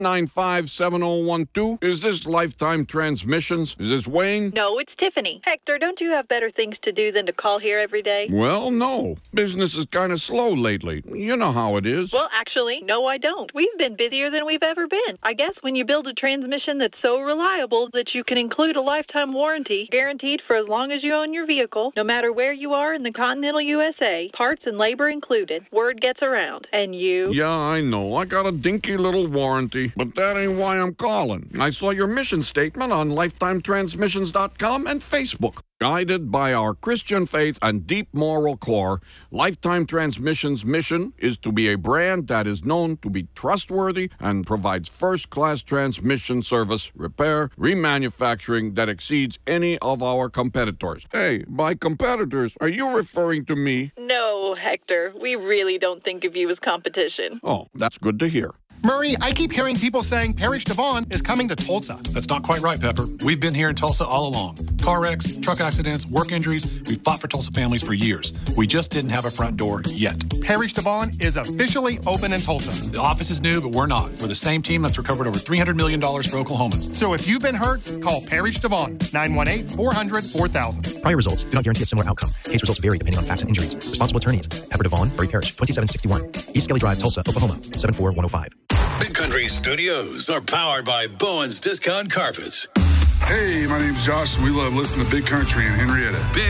895-7012. Is this Lifetime Transmissions? Is this Wayne? No, it's Tiffany. Hector, don't you have better things to do than to call here every day? Well, no. Business is kind of slow lately. You know how it is. Well, actually, no, I don't. We've been busier than we've ever been. I guess when you build a transmission that's so reliable that you can include a lifetime warranty, guaranteed for as long as you own your vehicle, no matter where you are in the continental USA, parts and labor included, word gets around. And you? Yeah, I know. I got a dinky little warranty, but that ain't why I'm calling. I saw your mission statement on LifetimeTransmissions.com and Facebook. Guided by our Christian faith and deep moral core, Lifetime Transmissions' mission is to be a brand that is known to be trustworthy and provides first-class transmission service, repair, remanufacturing that exceeds any of our competitors. Hey, by competitors, are you referring to me? No, Hector. We really don't think of you as competition. Oh, that's good to hear. Murray, I keep hearing people saying Parrish Devon is coming to Tulsa. That's not quite right, Pepper. We've been here in Tulsa all along. Car wrecks, truck accidents, work injuries. We've fought for Tulsa families for years. We just didn't have a front door yet. Parrish Devon is officially open in Tulsa. The office is new, but we're not. We're the same team that's recovered over $300 million for Oklahomans. So if you've been hurt, call Parrish Devon, 918-400-4000. Prior results do not guarantee a similar outcome. Case results vary depending on facts and injuries. Responsible attorneys, Pepper Devon, Murray Parrish, 2761. East Skelly Drive, Tulsa, Oklahoma, 74105. Big Country Studios are powered by Bowen's Discount Carpets. Hey, my name's Josh, and we love listening to Big Country in Henrietta.